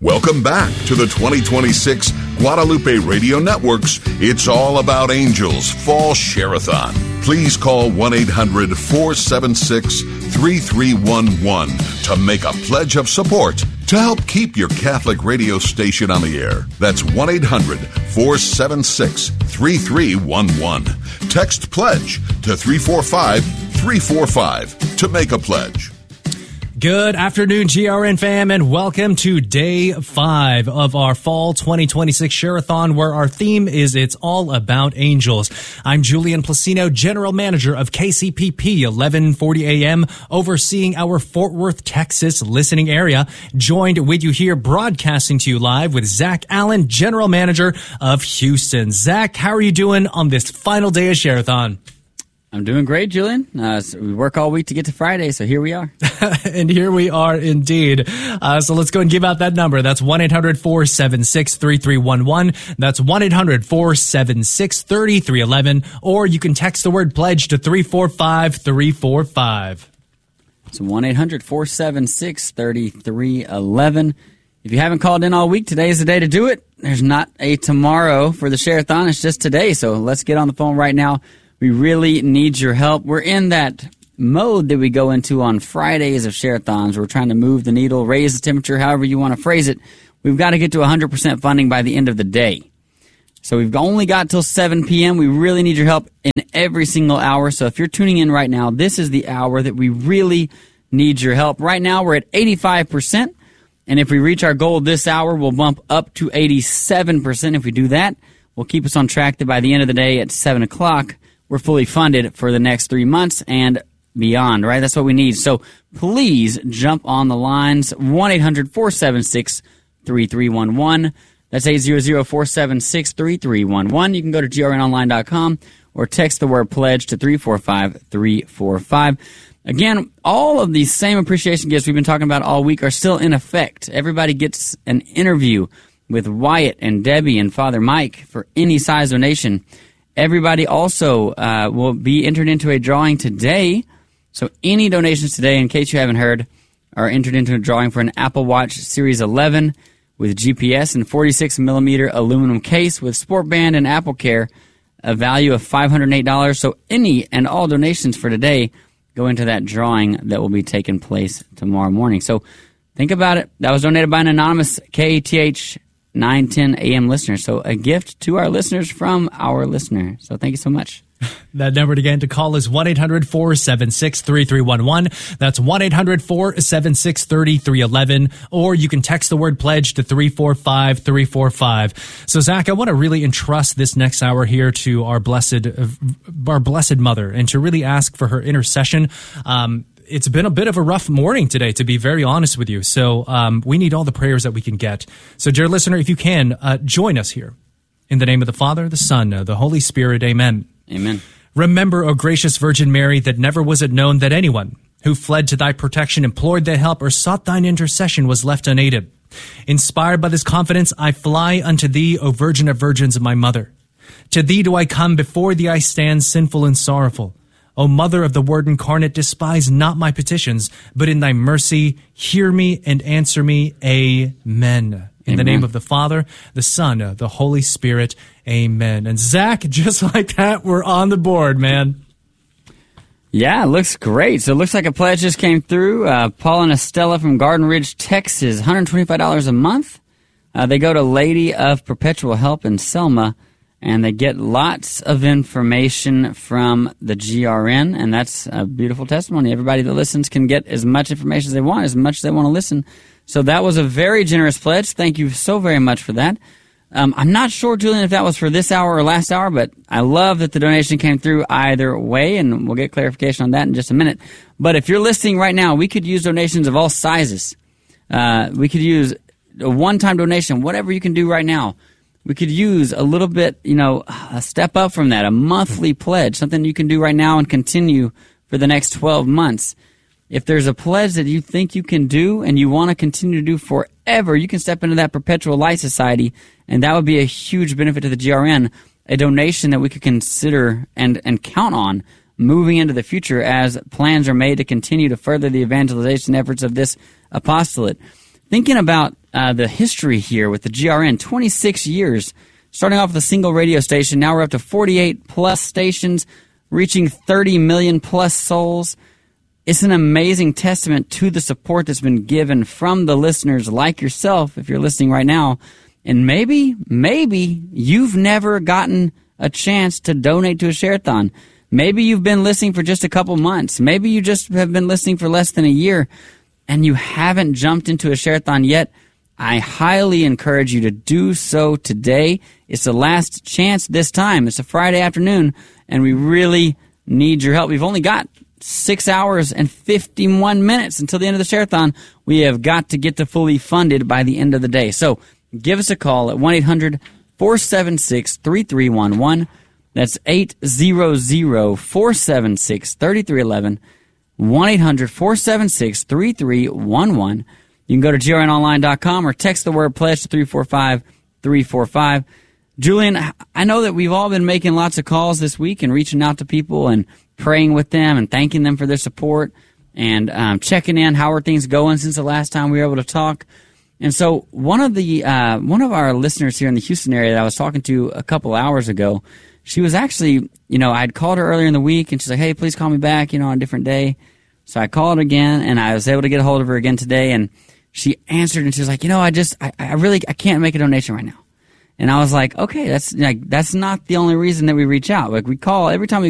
Welcome back to the 2026 Guadalupe Radio Network's It's All About Angels Fall Share-a-thon. Please call 1-800-476-3311 to make a pledge of support to help keep your Catholic radio station on the air. That's 1-800-476-3311. Text PLEDGE to 345-345 to make a pledge. Good afternoon, GRN fam, and welcome to Day 5 of our Fall 2026 Share-a-thon, where our theme is It's All About Angels. I'm Julian Placino, General Manager of KCPP 1140 AM, overseeing our Fort Worth, Texas listening area. Joined with you here, broadcasting to you live with Zach Allen, General Manager of Houston. Zach, how are you doing on this final day of Share-a-thon? I'm doing great, Julian. So we work all week to get to Friday, so here we are. And here we are indeed. So let's go and give out that number. That's 1-800-476-3311. That's 1-800-476-3311. Or you can text the word PLEDGE to 345-345. So 1-800-476-3311. If you haven't called in all week, today is the day to do it. There's not a tomorrow for the Share-a-thon. It's just today. So let's get on the phone right now. We really need your help. We're in that mode that we go into on Fridays of Share-a-thons. We're trying to move the needle, raise the temperature, however you want to phrase it. We've got to get to 100% funding by the end of the day. So we've only got till 7 p.m. We really need your help in every single hour. So if you're tuning in right now, this is the hour that we really need your help. Right now, we're at 85%. And if we reach our goal this hour, we'll bump up to 87%. If we do that, we'll keep us on track that by the end of the day at 7 o'clock, we're fully funded for the next 3 months and beyond, right? That's what we need. So please jump on the lines, 1-800-476-3311. That's 800-476-3311. You can go to grnonline.com or text the word PLEDGE to 345-345. Again, all of these same appreciation gifts we've been talking about all week are still in effect. Everybody gets an interview with Wyatt and Debbie and Father Mike for any size donation. Everybody also will be entered into a drawing today. So any donations today, in case you haven't heard, are entered into a drawing for an Apple Watch Series 11 with GPS and 46mm aluminum case with Sport Band and Apple Care, a value of $508. So any and all donations for today go into that drawing that will be taking place tomorrow morning. So think about it. That was donated by an anonymous KTH 910 AM listener. So a gift to our listeners from our listener. So thank you so much. That number again to call is 1-800-476-3311. That's 1-800-476-3311. Or you can text the word PLEDGE to 345-345. So Zach, I want to really entrust this next hour here to our blessed mother and to really ask for her intercession. It's been a bit of a rough morning today, to be very honest with you. So we need all the prayers that we can get. So dear listener, if you can, join us here. In the name of the Father, the Son, the Holy Spirit, amen. Amen. Remember, O gracious Virgin Mary, that never was it known that anyone who fled to thy protection, implored thy help, or sought thine intercession was left unaided. Inspired by this confidence, I fly unto thee, O Virgin of Virgins, my mother. To thee do I come, before thee I stand, sinful and sorrowful. O Mother of the Word incarnate, despise not my petitions, but in thy mercy hear me and answer me. Amen. In the name of the Father, the Son, the Holy Spirit, amen. And Zach, just like that, we're on the board, man. Yeah, it looks great. So it looks like a pledge just came through. Paul and Estella from Garden Ridge, Texas, $125 a month. They go to Lady of Perpetual Help in Selma, and they get lots of information from the GRN, and that's a beautiful testimony. Everybody that listens can get as much information as they want to listen. So that was a very generous pledge. Thank you so very much for that. I'm not sure, Julian, if that was for this hour or last hour, but I love that the donation came through either way, and we'll get clarification on that in just a minute. But if you're listening right now, we could use donations of all sizes. We could use a one-time donation, whatever you can do right now. We could use a little bit, a step up from that, a monthly pledge, something you can do right now and continue for the next 12 months. If there's a pledge that you think you can do and you want to continue to do forever, you can step into that Perpetual Light Society, and that would be a huge benefit to the GRN, a donation that we could consider and count on moving into the future as plans are made to continue to further the evangelization efforts of this apostolate. Thinking about the history here with the GRN, 26 years. Starting off with a single radio station, now we're up to 48-plus stations, reaching 30 million-plus souls. It's an amazing testament to the support that's been given from the listeners like yourself, if you're listening right now. And maybe you've never gotten a chance to donate to a Share-a-thon. Maybe you've been listening for just a couple months. Maybe you just have been listening for less than a year, and you haven't jumped into a Share-a-thon yet. I highly encourage you to do so today. It's the last chance this time. It's a Friday afternoon, and we really need your help. We've only got 6 hours and 51 minutes until the end of the Share-a-thon. We have got to get to fully funded by the end of the day. So give us a call at 1-800-476-3311. That's 800-476-3311. 1-800-476-3311. You can go to grnonline.com or text the word pledge to 345-345. Julian, I know that we've all been making lots of calls this week and reaching out to people and praying with them and thanking them for their support and checking in. How are things going since the last time we were able to talk? And so one of our listeners here in the Houston area that I was talking to a couple hours ago, she was actually, I'd called her earlier in the week and she's like, hey, please call me back, on a different day. So I called again and I was able to get a hold of her again today, and she answered and she was like, I can't make a donation right now. And I was like, okay, that's not the only reason that we reach out. Like, we call every time we